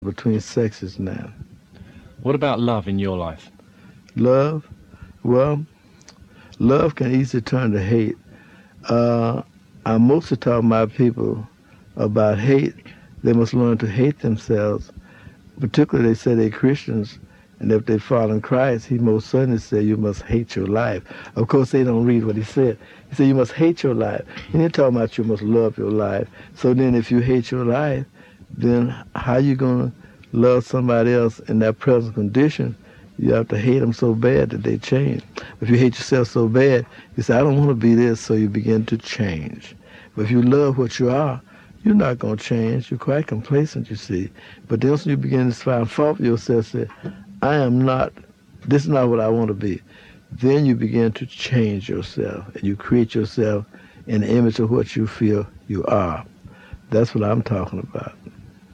between sexes now. What about love in your life? Love? Well, love can easily turn to hate. Uh, I mostly talk to my people about hate. They must learn to hate themselves. Particularly, they say they're Christians, and if they follow in Christ, he most certainly said you must hate your life. Of course, they don't read what he said. He said you must hate your life. He didn't talk about you must love your life. So then if you hate your life, then how you going to love somebody else in that present condition? You have to hate them so bad that they change. If you hate yourself so bad, you say, I don't want to be this, so you begin to change. But if you love what you are, you're not going to change. You're quite complacent, you see. But then once you begin to find fault with yourself, say, I am not, this is not what I want to be. Then you begin to change yourself, and you create yourself in the image of what you feel you are. That's what I'm talking about.